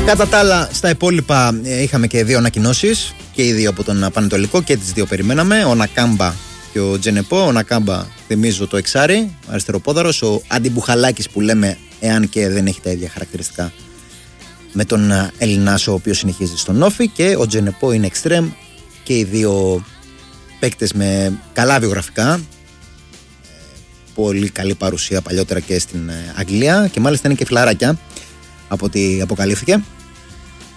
Κατά τα άλλα, στα υπόλοιπα είχαμε και δύο ανακοινώσεις, και οι δύο από τον Πανετολικό, και τις δύο περιμέναμε. Ο Νακάμπα και ο Τζενεπό. Ο Νακάμπα, θυμίζω, το εξάρι, αριστεροπόδαρος. Ο Αντιμπουχαλάκης, που λέμε, εάν και δεν έχει τα ίδια χαρακτηριστικά με τον Ελληνάσο, ο οποίος συνεχίζει στον Όφη. Και ο Τζενεπό είναι εξτρέμ, και οι δύο παίκτες με καλά βιογραφικά. Πολύ καλή παρουσία παλιότερα και στην Αγγλία, και μάλιστα είναι και φιλαράκια από ό,τι αποκαλύφθηκε.